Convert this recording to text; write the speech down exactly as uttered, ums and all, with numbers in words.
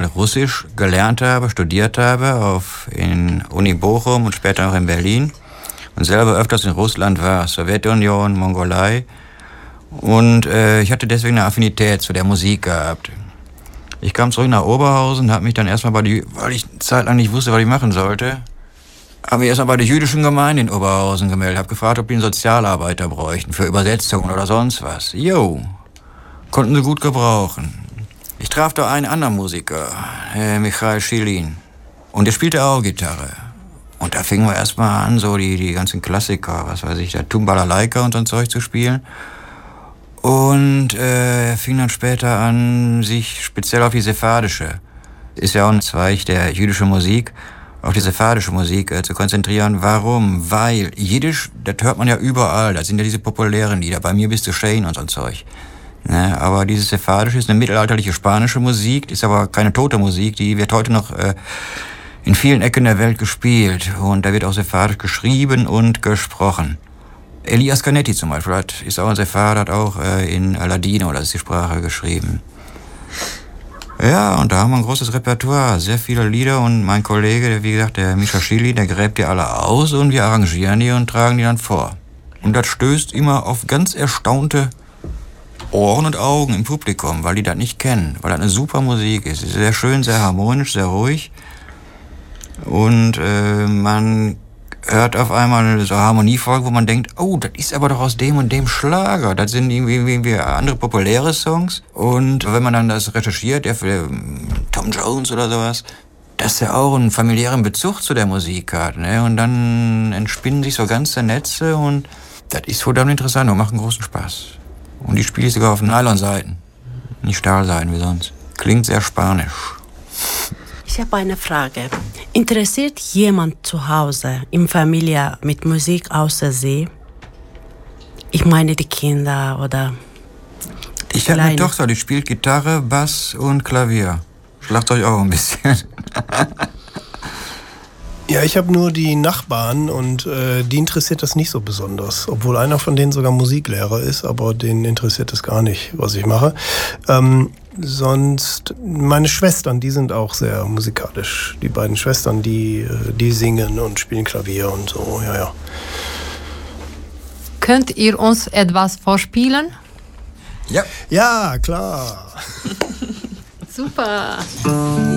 Russisch gelernt habe, studiert habe, auf in Uni Bochum und später auch in Berlin. Und selber öfters in Russland war, Sowjetunion, Mongolei. Und äh, ich hatte deswegen eine Affinität zu der Musik gehabt. Ich kam zurück nach Oberhausen, habe mich dann erstmal bei die, weil ich eine Zeit lang nicht wusste, was ich machen sollte, habe mich erstmal bei der jüdischen Gemeinde in Oberhausen gemeldet, habe gefragt, ob die einen Sozialarbeiter bräuchten für Übersetzungen oder sonst was. Jo, konnten sie gut gebrauchen. Ich traf da einen anderen Musiker, äh, Michael Schilin, und der spielte auch Gitarre. Und da fingen wir erstmal an, so die, die ganzen Klassiker, was weiß ich, der Tumbalalaika und so ein Zeug zu spielen. Und äh, er fing dann später an, sich speziell auf die sephardische, ist ja auch ein Zweig der jüdischen Musik, auf die sephardische Musik äh, zu konzentrieren. Warum? Weil Jiddisch, das hört man ja überall, das sind ja diese populären Lieder, bei mir bist du Shane und so ein Zeug. Ne? Aber dieses sephardische ist eine mittelalterliche spanische Musik, ist aber keine tote Musik, die wird heute noch äh, in vielen Ecken der Welt gespielt. Und da wird auch sephardisch geschrieben und gesprochen. Elias Canetti zum Beispiel, hat, ist auch ein Sephard, hat auch äh, in Ladino, das ist die Sprache, geschrieben. Ja, und da haben wir ein großes Repertoire, sehr viele Lieder, und mein Kollege, der, wie gesagt, der Mischa Schili, der gräbt die alle aus und wir arrangieren die und tragen die dann vor. Und das stößt immer auf ganz erstaunte Ohren und Augen im Publikum, weil die das nicht kennen, weil das eine super Musik ist. Es ist sehr schön, sehr harmonisch, sehr ruhig. Und äh, man hört auf einmal so Harmoniefolgen, wo man denkt, oh, das ist aber doch aus dem und dem Schlager. Das sind irgendwie, irgendwie andere populäre Songs. Und wenn man dann das recherchiert, der für Tom Jones oder sowas, dass er auch einen familiären Bezug zu der Musik hat. Ne? Und dann entspinnen sich so ganze Netze und das ist verdammt interessant und macht einen großen Spaß. Und die spiele ich sogar auf Nylonseiten, nicht Stahlseiten wie sonst. Klingt sehr spanisch. Ich habe eine Frage. Interessiert jemand zu Hause in Familie mit Musik außer Sie? Ich meine die Kinder oder Ich habe eine Tochter, die spielt Gitarre, Bass und Klavier. Schlagzeug auch ein bisschen. Ja, ich habe nur die Nachbarn und äh, die interessiert das nicht so besonders. Obwohl einer von denen sogar Musiklehrer ist, aber denen interessiert das gar nicht, was ich mache. Ähm, sonst, meine Schwestern, die sind auch sehr musikalisch. Die beiden Schwestern, die, die singen und spielen Klavier und so, ja, ja. Könnt ihr uns etwas vorspielen? Ja. Ja, klar. Super.